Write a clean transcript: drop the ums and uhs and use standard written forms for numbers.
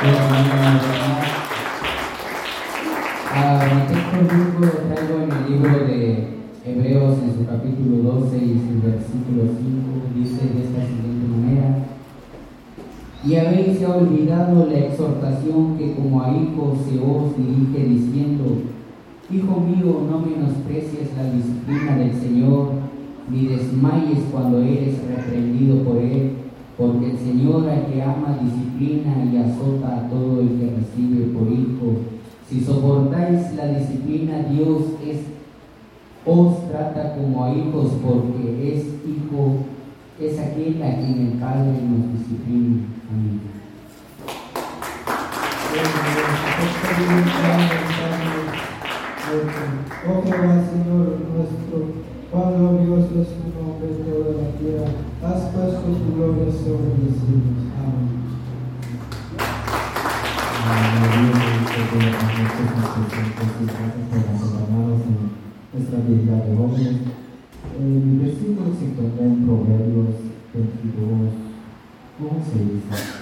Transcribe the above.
Mi texto bíblico lo traigo en el libro de Hebreos, en su capítulo 12 y su versículo 5, dice de esta siguiente manera: y habéis ya olvidado la exhortación que como a hijos se os dirige, diciendo: Hijo mío, no menosprecies la disciplina del Señor, ni desmayes cuando eres reprendido por Él, porque el Señor al que ama disciplina y azota a todo el que recibe por hijo. Si soportáis la disciplina, Dios os trata como a hijos, porque es hijo, es aquel a quien el Padre nos disciplina. Amén. Oh Jehová, Señor nuestro, cuán glorioso es tu nombre en toda la tierra, has puesto tu gloria sobre los cielos. Amén. Nuestra Biblia de hoy, el versículo se encuentra en Proverbios 22, 11 dice: